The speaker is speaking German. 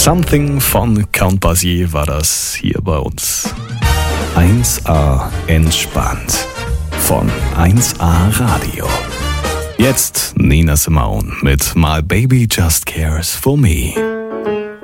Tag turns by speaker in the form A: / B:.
A: Something von Count Basie war das hier bei uns. 1A entspannt von 1A Radio. Jetzt Nina Simone mit My Baby Just Cares for Me.